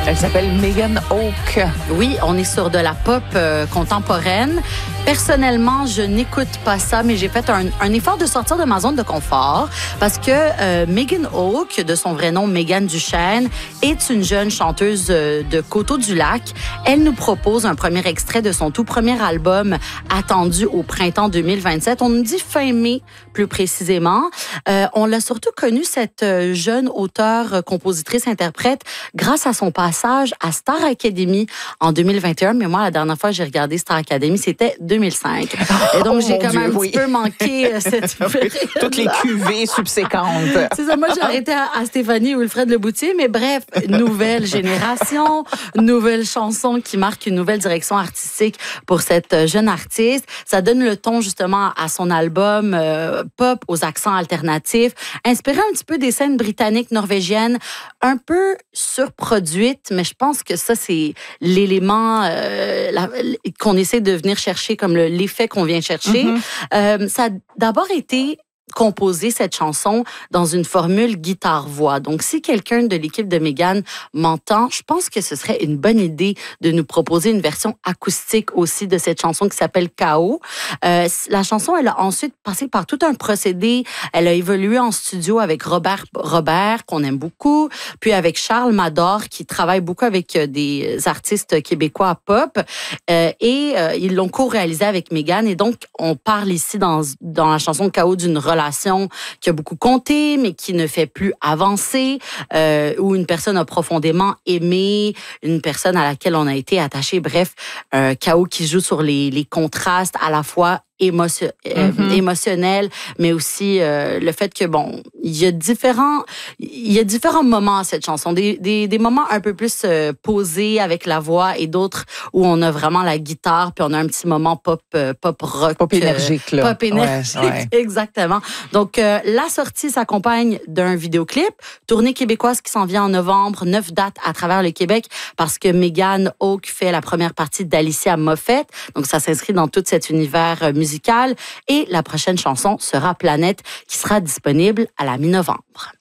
Elle s'appelle Megan Oak. Oui, on est sur de la pop contemporaine. Personnellement, je n'écoute pas ça, mais j'ai fait un effort de sortir de ma zone de confort parce que Megan Oak, de son vrai nom Megan Duchesne, est une jeune chanteuse de Coteau-du-Lac. Elle nous propose un premier extrait de son tout premier album attendu au printemps 2027. On nous dit fin mai, plus précisément. On l'a surtout connue, cette jeune auteure, compositrice, interprète, grâce à son passage à Star Academy en 2021. Mais moi, la dernière fois que j'ai regardé Star Academy, c'était 2005. Et donc, j'ai quand même un petit peu manqué cette période. Toutes les cuvées subséquentes. C'est ça, moi, j'ai arrêté à Stéphanie Wilfred Leboutier. Mais bref, nouvelle génération, nouvelle chanson qui marque une nouvelle direction artistique pour cette jeune artiste. Ça donne le ton, justement, à son album pop aux accents alternatifs, inspiré un petit peu des scènes britanniques, norvégiennes, un peu surproduites, mais je pense que ça, c'est l'élément qu'on essaie de venir chercher, comme l'effet qu'on vient chercher. Mm-hmm. Ça a d'abord été composer cette chanson dans une formule guitare-voix. Donc, si quelqu'un de l'équipe de Megan m'entend, je pense que ce serait une bonne idée de nous proposer une version acoustique aussi de cette chanson qui s'appelle K.O. La chanson, elle a ensuite passé par tout un procédé. Elle a évolué en studio avec Robert, qu'on aime beaucoup, puis avec Charles Mador, qui travaille beaucoup avec des artistes québécois pop, et ils l'ont co-réalisé avec Megan. Et donc, on parle ici dans la chanson K.O. d'une relation qui a beaucoup compté, mais qui ne fait plus avancer, où une personne a profondément aimé, une personne à laquelle on a été attaché. Bref, un K.O. qui joue sur les contrastes à la fois émotionnel, mais aussi le fait que, bon, il y a différents moments à cette chanson. Des moments un peu plus posés avec la voix et d'autres où on a vraiment la guitare, puis on a un petit moment pop rock. Pop énergique, là. Pop énergique, ouais. Exactement. Donc, la sortie s'accompagne d'un vidéoclip, tournée québécoise qui s'en vient en novembre, 9 dates à travers le Québec, parce que Megan Oak fait la première partie d'Alicia Moffett. Donc, ça s'inscrit dans tout cet univers musical. Et la prochaine chanson sera Planète, qui sera disponible à la mi-novembre.